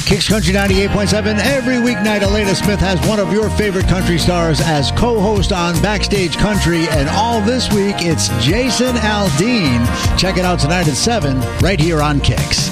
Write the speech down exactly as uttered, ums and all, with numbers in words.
Kicks Country ninety-eight point seven. Every weeknight, Elena Smith has one of your favorite country stars as co-host on Backstage Country. And all this week, it's Jason Aldean. Check it out tonight at seven, right here on Kicks.